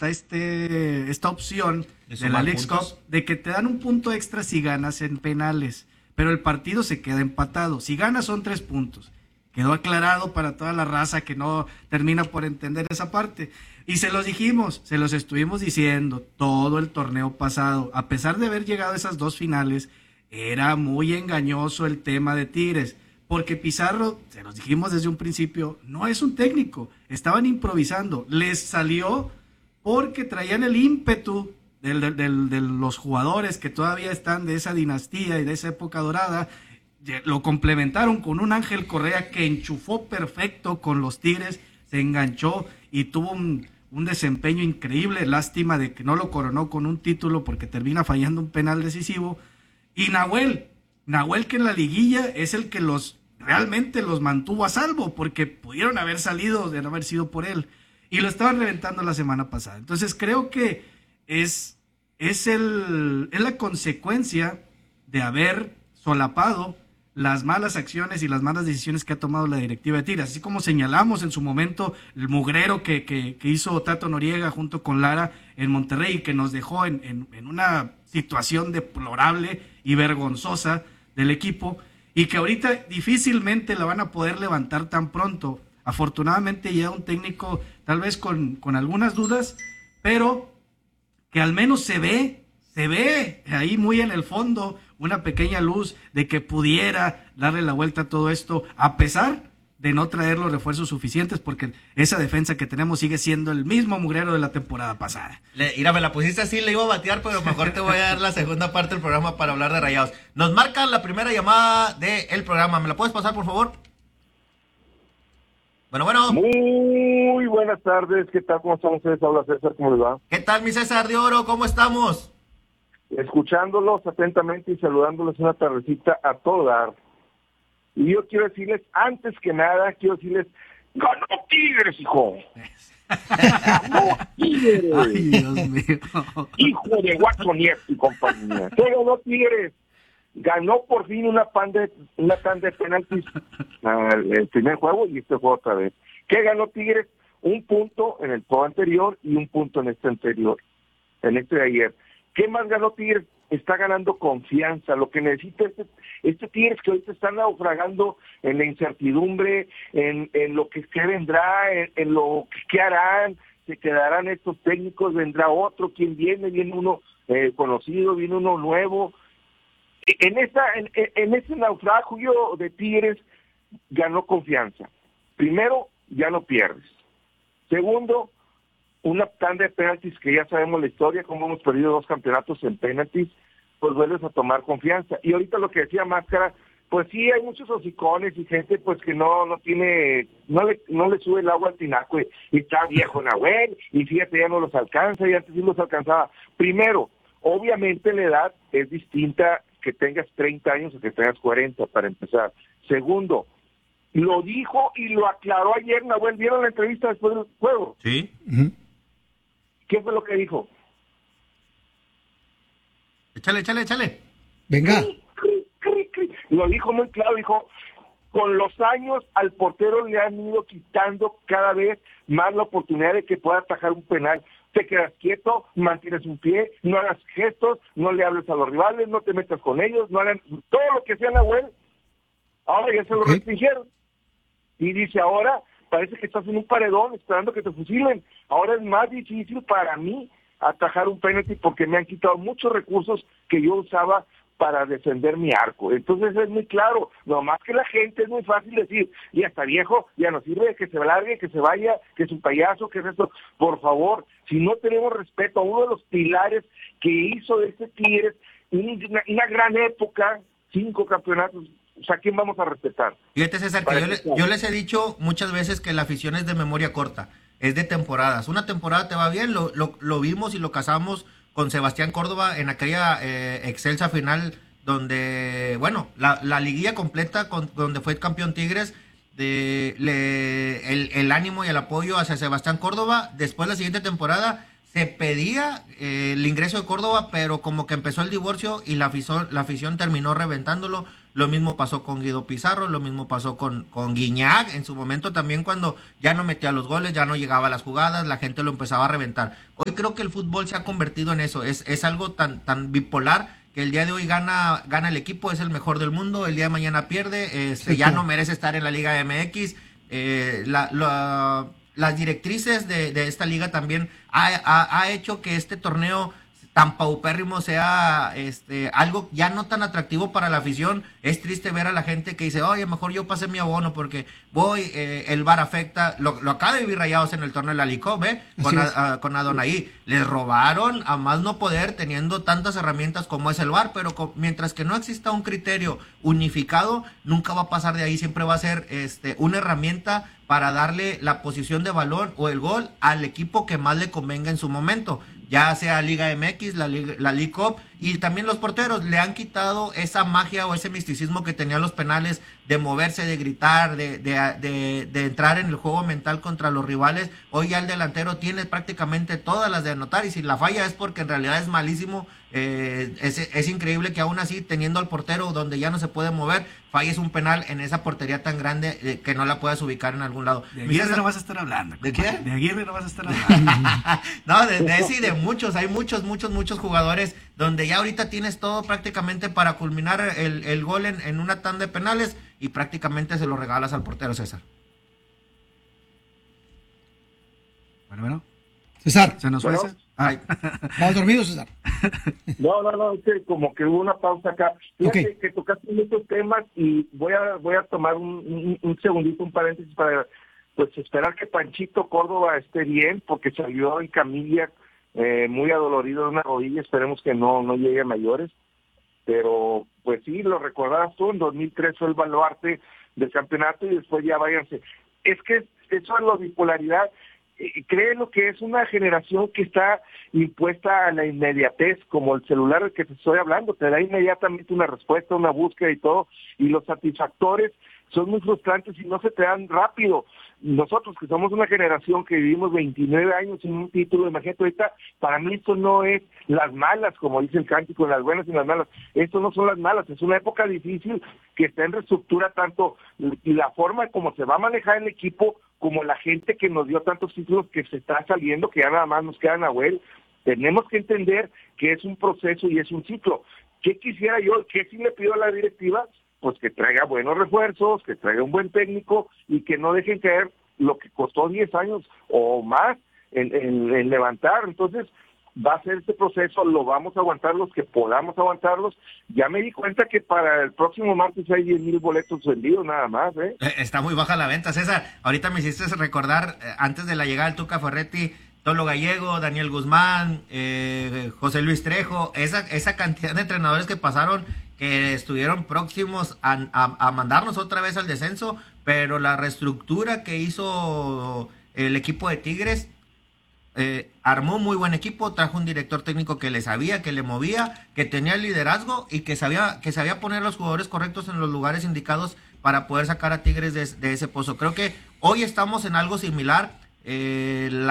está esta opción de la Leagues Cup de que te dan un punto extra si ganas en penales, pero el partido se queda empatado. Si ganas son 3 puntos. Quedó aclarado para toda la raza que no termina por entender esa parte. Y se los dijimos, se los estuvimos diciendo todo el torneo pasado. A pesar de haber llegado a esas 2 finales, era muy engañoso el tema de Tigres. Porque Pizarro, se los dijimos desde un principio, no es un técnico. Estaban improvisando. Les salió porque traían el ímpetu de los jugadores que todavía están de esa dinastía y de esa época dorada. Lo complementaron con un Ángel Correa que enchufó perfecto con los Tigres, se enganchó y tuvo un desempeño increíble. Lástima de que no lo coronó con un título porque termina fallando un penal decisivo. Y Nahuel que en la liguilla es el que realmente los mantuvo a salvo, porque pudieron haber salido de no haber sido por él. Y lo estaban reventando la semana pasada. Entonces creo que es la consecuencia de haber solapado las malas acciones y las malas decisiones que ha tomado la directiva de Tigres, así como señalamos en su momento el mugrero que hizo Tato Noriega junto con Lara en Monterrey, que nos dejó en una situación deplorable y vergonzosa del equipo, y que ahorita difícilmente la van a poder levantar tan pronto. Afortunadamente llega un técnico tal vez con algunas dudas, pero que al menos se ve ahí muy en el fondo una pequeña luz de que pudiera darle la vuelta a todo esto, a pesar de no traer los refuerzos suficientes, porque esa defensa que tenemos sigue siendo el mismo mugrero de la temporada pasada. Mira, me la pusiste así, le iba a batear, pero mejor te voy a dar la segunda parte del programa para hablar de Rayados. Nos marcan la primera llamada del programa, ¿me la puedes pasar, por favor? Bueno. Muy buenas tardes, ¿qué tal? ¿Cómo estamos ustedes? Habla César, ¿cómo les va? ¿Qué tal, mi César de Oro? ¿Cómo estamos? Escuchándolos atentamente y saludándoles una tardecita a todo dar. Y yo quiero decirles, antes que nada, ¡ganó Tigres, hijo! ¡Ganó Tigres! ¡Ay, Dios mío! ¡Hijo de Watson y compañía! ¡Qué ganó Tigres! Ganó por fin una tanda de penaltis el primer juego y este juego otra vez. ¿Qué ganó Tigres? Un punto en el juego anterior y un punto en este anterior, en este de ayer. ¿Qué más ganó Tigres? Está ganando confianza. Lo que necesita este Tigres, que ahorita está naufragando en la incertidumbre, en lo que vendrá, en lo que harán, se quedarán estos técnicos, vendrá otro, ¿quién viene? Viene uno conocido, viene uno nuevo. En ese naufragio de Tigres ganó confianza. Primero, ya no pierdes. Segundo, una tanda de penaltis que ya sabemos la historia, como hemos perdido 2 campeonatos en penaltis, pues vuelves a tomar confianza. Y ahorita lo que decía Máscara, pues sí, hay muchos hocicones y gente pues que no le sube el agua al tinaco y está viejo Nahuel, y fíjate, ya no los alcanza, y antes sí los alcanzaba. Primero, obviamente la edad es distinta que tengas 30 años o que tengas 40, para empezar. Segundo, lo dijo y lo aclaró ayer Nahuel. ¿Vieron la entrevista después del juego? Sí. Uh-huh. ¿Qué fue lo que dijo? Échale. Venga. Lo dijo muy claro, dijo, con los años al portero le han ido quitando cada vez más la oportunidad de que pueda atajar un penal. Te quedas quieto, mantienes un pie, no hagas gestos, no le hables a los rivales, no te metas con ellos, no hagan todo lo que sea Nahuel. Ahora ya se lo restringieron. Y dice, ahora parece que estás en un paredón esperando que te fusilen. Ahora es más difícil para mí atajar un penalti porque me han quitado muchos recursos que yo usaba para defender mi arco. Entonces es muy claro, nomás que la gente es muy fácil decir, ya está viejo, ya no sirve, que se largue, que se vaya, que es un payaso, que es esto. Por favor, si no tenemos respeto a uno de los pilares que hizo de este Tigres una gran época, 5 campeonatos, o sea, ¿quién vamos a respetar? Fíjate, César, que yo les he dicho muchas veces que la afición es de memoria corta, es de temporadas. Una temporada te va bien, lo vimos y lo casamos con Sebastián Córdoba en aquella excelsa final donde, bueno, la liguilla completa donde fue campeón Tigres, el ánimo y el apoyo hacia Sebastián Córdoba. Después la siguiente temporada se pedía el ingreso de Córdoba, pero como que empezó el divorcio y la afición terminó reventándolo. lo mismo pasó con Guido Pizarro, lo mismo pasó con Guiñac, en su momento también cuando ya no metía los goles, ya no llegaba a las jugadas, la gente lo empezaba a reventar. Hoy creo que el fútbol se ha convertido en eso, es algo tan bipolar, que el día de hoy gana el equipo, es el mejor del mundo, el día de mañana pierde, ya no merece estar en la Liga MX, las directrices de esta liga también ha hecho que este torneo tan paupérrimo sea algo ya no tan atractivo para la afición. Es triste ver a la gente que dice, oye, mejor yo pasé mi abono porque el VAR afecta. Lo acaba de vivir Rayados en el torneo de la Liga, con Adonai. Les robaron a más no poder teniendo tantas herramientas como es el VAR, pero mientras que no exista un criterio unificado, nunca va a pasar de ahí. Siempre va a ser una herramienta para darle la posición de balón o el gol al equipo que más le convenga en su momento, ya sea Liga MX, la League Cup, y también los porteros le han quitado esa magia o ese misticismo que tenían los penales de moverse, de gritar, de entrar en el juego mental contra los rivales. Hoy ya el delantero tiene prácticamente todas las de anotar, y si la falla es porque en realidad es malísimo. Es increíble que aún así, teniendo al portero donde ya no se puede mover, falles un penal en esa portería tan grande que no la puedas ubicar en algún lado. De Aguirre no vas a estar hablando. ¿De qué? De Aguirre no vas a estar hablando. No, de ese y de muchos. Hay muchos jugadores donde ya ahorita tienes todo prácticamente para culminar el gol en una tanda de penales y prácticamente se lo regalas al portero, César. Bueno. César. ¿Se nos fue? Ay. ¿Estás dormido, César? No, es que como que hubo una pausa acá. Fíjate que tocaste muchos temas y voy a tomar un segundito, un paréntesis para pues esperar que Panchito Córdoba esté bien, porque salió en camilla muy adolorido de una rodilla. Esperemos que no llegue a mayores. Pero pues sí, lo recordabas tú, en 2003 fue el baluarte del campeonato y después ya váyanse. Es que eso es la bipolaridad. Créelo que es una generación que está impuesta a la inmediatez, como el celular del que te estoy hablando, te da inmediatamente una respuesta, una búsqueda y todo, y los satisfactores son muy frustrantes y no se te dan rápido. Nosotros que somos una generación que vivimos 29 años sin un título, imagínate ahorita, para mí esto no es las malas, como dice el cántico, las buenas y las malas, esto no son las malas, es una época difícil que está en reestructura tanto, y la forma como se va a manejar el equipo, como la gente que nos dio tantos títulos que se está saliendo, que ya nada más nos queda Nahuel. Tenemos que entender que es un proceso y es un ciclo. ¿Qué quisiera yo? ¿Qué sí le pido a la directiva? Pues que traiga buenos refuerzos, que traiga un buen técnico y que no dejen caer lo que costó 10 años o más en levantar. Entonces, va a ser este proceso, lo vamos a aguantar los que podamos aguantarlos. Ya me di cuenta que para el próximo martes hay 10,000 boletos vendidos nada más. Está muy baja la venta, César. Ahorita me hiciste recordar, antes de la llegada del Tuca Ferretti, Tolo Gallego, Daniel Guzmán, José Luis Trejo, esa cantidad de entrenadores que pasaron, que estuvieron próximos a mandarnos otra vez al descenso, pero la reestructura que hizo el equipo de Tigres, armó muy buen equipo, trajo un director técnico que le sabía, que le movía, que tenía el liderazgo y que sabía poner a los jugadores correctos en los lugares indicados para poder sacar a Tigres de ese pozo. Creo que hoy estamos en algo similar. El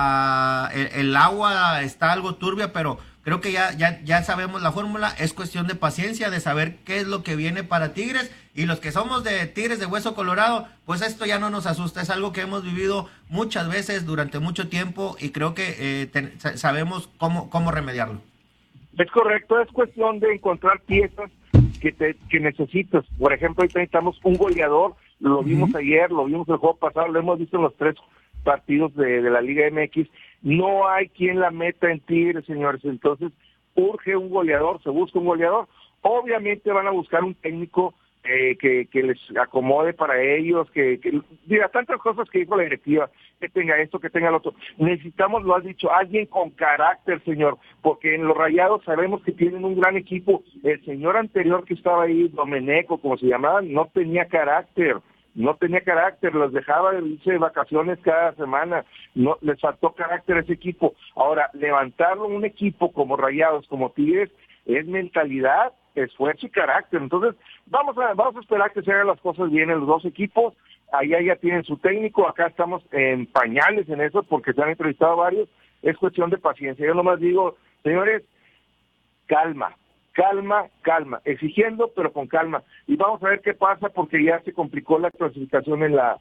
agua está algo turbia, pero creo que ya sabemos la fórmula. Es cuestión de paciencia, de saber qué es lo que viene para Tigres, y los que somos de Tigres de hueso colorado, pues esto ya no nos asusta. Es algo que hemos vivido muchas veces durante mucho tiempo y creo que sabemos cómo remediarlo. Es correcto, es cuestión de encontrar piezas que necesitas. Por ejemplo, ahorita necesitamos un goleador, lo vimos ayer, lo vimos el juego pasado, lo hemos visto en los 3 partidos de la Liga MX. No hay quien la meta en Tigres, señores. Entonces, urge un goleador, se busca un goleador. Obviamente van a buscar un técnico que les acomode para ellos, que diga tantas cosas que dijo la directiva, que tenga esto, que tenga lo otro. Necesitamos, lo has dicho, alguien con carácter, señor, porque en los Rayados sabemos que tienen un gran equipo. El señor anterior que estaba ahí, Domeneco, como se llamaba, no tenía carácter, los dejaba de irse de vacaciones cada semana, no les faltó carácter a ese equipo. Ahora, levantarlo un equipo como Rayados, como Tigres, es mentalidad, esfuerzo y carácter. Entonces, vamos a esperar que se hagan las cosas bien en los dos equipos. Allá ya tienen su técnico, acá estamos en pañales en eso porque se han entrevistado varios. Es cuestión de paciencia. Yo nomás digo, señores, calma, calma, exigiendo pero con calma, y vamos a ver qué pasa, porque ya se complicó la clasificación en la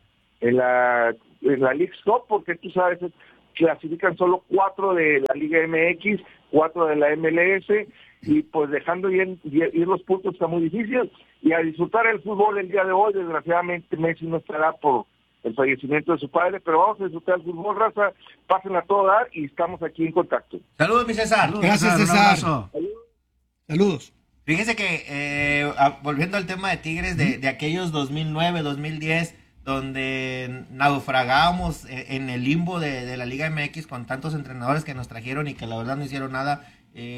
Leagues Cup, porque tú sabes, clasifican solo 4 de la Liga MX, 4 de la MLS, y pues dejando ir los puntos está muy difícil, y a disfrutar el fútbol el día de hoy. Desgraciadamente Messi no estará por el fallecimiento de su padre, pero vamos a disfrutar el fútbol, raza, pásenla a todo dar, y estamos aquí en contacto. Saludos, mi César. Gracias, César. Saludos. Fíjese que, volviendo al tema de Tigres, de aquellos 2009, 2010, donde naufragamos en el limbo de la Liga MX con tantos entrenadores que nos trajeron y que la verdad no hicieron nada,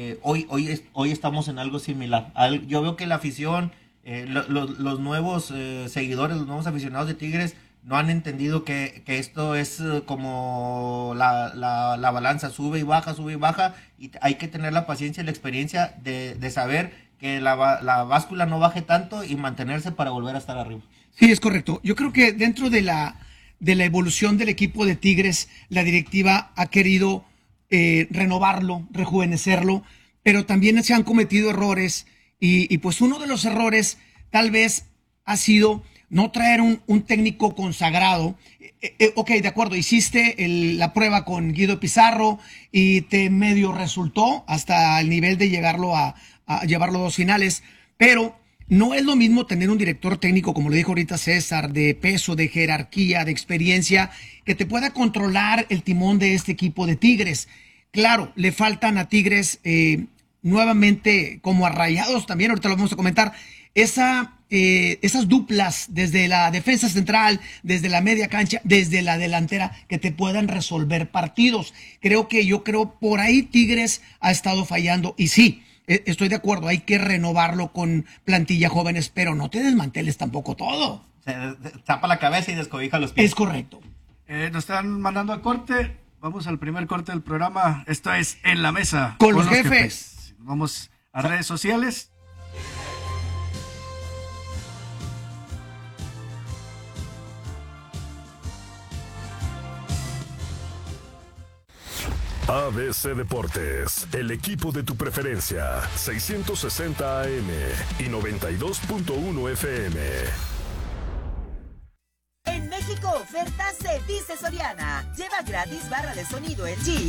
hoy estamos en algo similar. Yo veo que la afición, los nuevos seguidores, los nuevos aficionados de Tigres no han entendido que esto es como la balanza, sube y baja, y hay que tener la paciencia y la experiencia de saber que la báscula no baje tanto y mantenerse para volver a estar arriba. Sí, es correcto. Yo creo que dentro de la evolución del equipo de Tigres, la directiva ha querido renovarlo, rejuvenecerlo, pero también se han cometido errores, y pues uno de los errores tal vez ha sido no traer un técnico consagrado. Ok, de acuerdo, hiciste la prueba con Guido Pizarro y te medio resultó hasta el nivel de llevarlo a 2 finales, pero no es lo mismo tener un director técnico, como lo dijo ahorita César, de peso, de jerarquía, de experiencia, que te pueda controlar el timón de este equipo de Tigres. Claro, le faltan a Tigres nuevamente, como a Rayados también, ahorita lo vamos a comentar, esas duplas desde la defensa central, desde la media cancha, desde la delantera, que te puedan resolver partidos. Yo creo por ahí Tigres ha estado fallando, y sí, estoy de acuerdo, hay que renovarlo con plantilla jóvenes, pero no te desmanteles tampoco todo. Se tapa la cabeza y descobija los pies. Es correcto. Nos están mandando a corte. Vamos al primer corte del programa. Esto es En la Mesa con los jefes. Vamos a redes sociales. ABC Deportes, el equipo de tu preferencia, 660 AM y 92.1 FM. En México, ofertas se dice Soriana. Lleva gratis barra de sonido LG